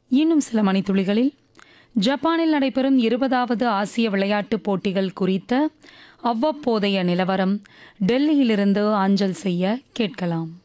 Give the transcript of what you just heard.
இன்னும் சில மணித்துளிகளில் ஜப்பானில் நடைபெறும் 20வது ஆசிய விளையாட்டுப் போட்டிகள் குறித்த அவ்வப்போதைய நிலவரம் டெல்லியிலிருந்து அஞ்சல் செய்ய கேட்கலாம்.